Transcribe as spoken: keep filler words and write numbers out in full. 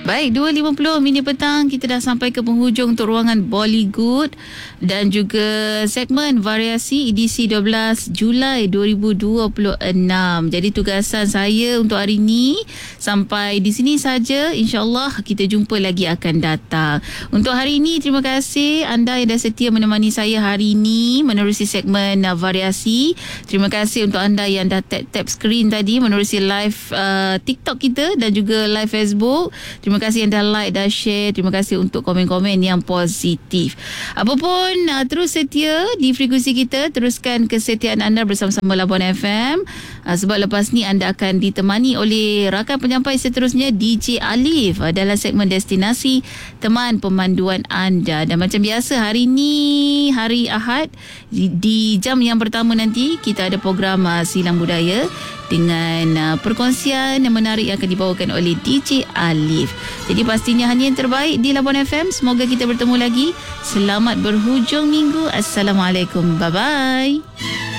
Baik, dua lima puluh minit petang kita dah sampai ke penghujung untuk ruangan Bollywood dan juga segmen variasi edisi dua belas Julai dua ribu dua puluh enam. Jadi tugasan saya untuk hari ini sampai di sini saja. InsyaAllah kita jumpa lagi akan datang. Untuk hari ini terima kasih anda yang dah setia menemani saya hari ini menerusi segmen uh, variasi. Terima kasih untuk anda yang dah tap-tap skrin tadi menerusi live uh, TikTok kita dan juga live Facebook. Terima kasih yang dah like, dah share. Terima kasih untuk komen-komen yang positif. Apapun, uh, terus setia di frekuensi kita. Teruskan kesetiaan anda bersama-sama Labuan F M. Uh, sebab lepas ni anda akan ditemani oleh rakan penyampai seterusnya D J Alif uh, dalam segmen Destinasi Teman Pemanduan anda. Dan macam biasa hari ni, hari Ahad, di, di jam yang pertama nanti kita ada program uh, Silang Budaya dengan uh, perkongsian yang menarik yang akan dibawakan oleh D J Alif. Jadi pastinya hanya yang terbaik di Labuan F M. Semoga kita bertemu lagi. Selamat berhujung minggu. Assalamualaikum. Bye-bye.